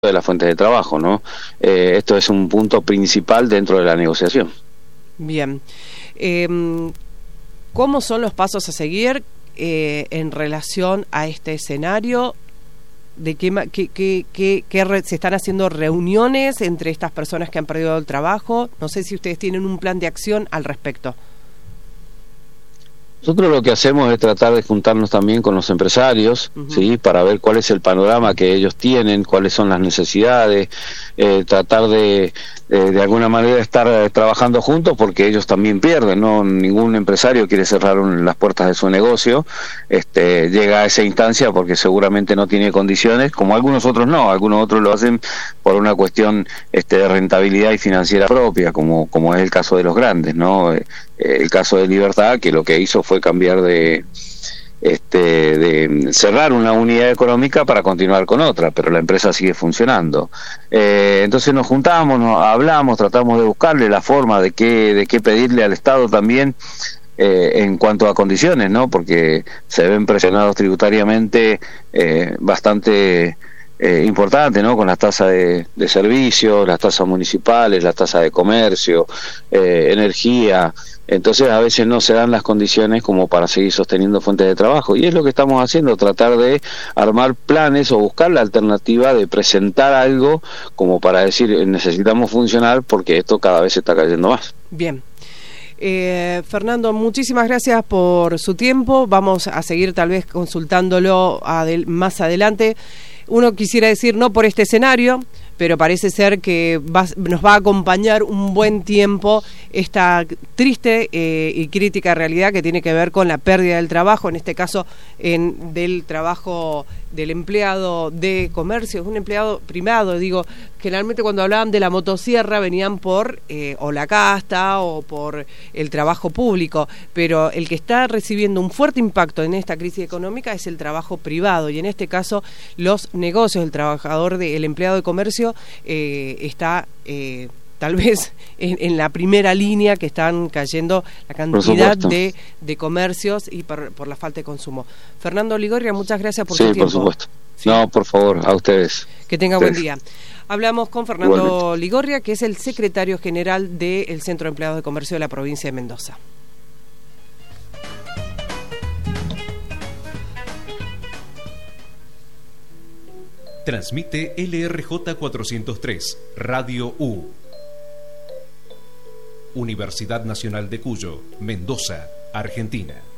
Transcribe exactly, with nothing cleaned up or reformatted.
de las fuentes de trabajo, ¿no? Eh, esto es un punto principal dentro de la negociación. Bien. Eh, ¿Cómo son los pasos a seguir eh, en relación a este escenario? ¿De qué, qué, qué, qué, qué re, se están haciendo reuniones entre estas personas que han perdido el trabajo? No sé si ustedes tienen un plan de acción al respecto. Nosotros lo que hacemos es tratar de juntarnos también con los empresarios, uh-huh. ¿sí? Para ver cuál es el panorama que ellos tienen, cuáles son las necesidades, eh, tratar de, eh, de alguna manera estar eh, trabajando juntos, porque ellos también pierden, ¿no? Ningún empresario quiere cerrar un, las puertas de su negocio, este, llega a esa instancia porque seguramente no tiene condiciones, como algunos otros no, algunos otros lo hacen por una cuestión este, de rentabilidad y financiera propia, como, como es el caso de los grandes, ¿no? Eh, el caso de Libertad, que lo que hizo fue cambiar de este de cerrar una unidad económica para continuar con otra, pero la empresa sigue funcionando. Eh, entonces nos juntamos, nos hablamos, tratamos de buscarle la forma de qué de qué pedirle al Estado también eh, en cuanto a condiciones, ¿no? Porque se ven presionados tributariamente eh, bastante Eh, importante, ¿no? Con las tasas de, de servicios, las tasas municipales, las tasas de comercio, eh, energía. Entonces a veces no se dan las condiciones como para seguir sosteniendo fuentes de trabajo, y es lo que estamos haciendo, tratar de armar planes o buscar la alternativa de presentar algo como para decir necesitamos funcionar porque esto cada vez se está cayendo más. Bien. Eh, Fernando, muchísimas gracias por su tiempo. Vamos a seguir tal vez consultándolo adel- más adelante. Uno quisiera decir no por este escenario, pero parece ser que va, nos va a acompañar un buen tiempo esta triste eh, y crítica realidad que tiene que ver con la pérdida del trabajo, en este caso en, del trabajo del empleado de comercio, es un empleado privado, digo, generalmente cuando hablaban de la motosierra venían por eh, o la casta o por el trabajo público, pero el que está recibiendo un fuerte impacto en esta crisis económica es el trabajo privado, y en este caso los negocios, el trabajador, de, el empleado de comercio eh, está eh, tal vez en, en la primera línea, que están cayendo la cantidad de, de comercios y por, por la falta de consumo. Fernando Ligorria, muchas gracias por sí, tu tiempo. Sí, por supuesto. ¿Sí? No, por favor, a ustedes. Que tenga ustedes. buen día. Hablamos con Fernando Igualmente. Ligorria, que es el secretario general del Centro de Empleados de Comercio de la provincia de Mendoza. Transmite L R J cuatrocientos tres, Radio U. Universidad Nacional de Cuyo, Mendoza, Argentina.